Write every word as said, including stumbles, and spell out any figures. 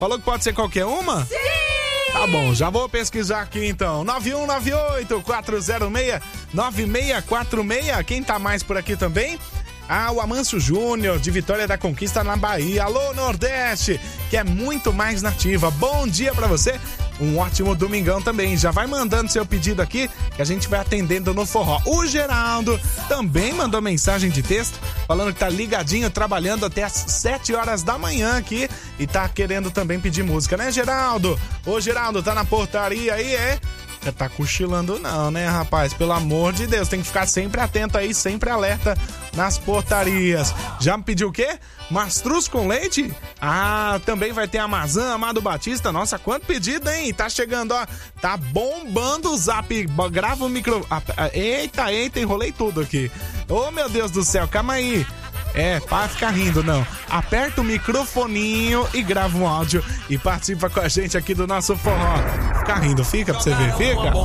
Falou que pode ser qualquer uma? Sim! Tá bom, já vou pesquisar aqui então. nove um nove oito, quatro zero seis, nove seis quatro seis. Quem tá mais por aqui também? Ah, o Amâncio Júnior, de Vitória da Conquista na Bahia. Alô, Nordeste, que é muito mais nativa. Bom dia pra você. Um ótimo domingão também. Já vai mandando seu pedido aqui, que a gente vai atendendo no forró. O Geraldo também mandou mensagem de texto, falando que tá ligadinho, trabalhando até as sete horas da manhã aqui. E tá querendo também pedir música, né, Geraldo? Ô, Geraldo, tá na portaria aí, é? Você tá cochilando não, né, rapaz? Pelo amor de Deus, tem que ficar sempre atento aí, sempre alerta nas portarias. Já me pediu o quê? Mastruz com leite? Ah, também vai ter a Amazã, Amado Batista. Nossa, quanto pedido, hein? Tá chegando, ó. Tá bombando o zap. Grava o micro... Eita, eita, enrolei tudo aqui. Ô, meu Deus do céu, calma aí. É, para ficar rindo, não. Aperta o microfoninho e grava um áudio e participa com a gente aqui do nosso forró. Fica rindo, fica pra você ver, fica?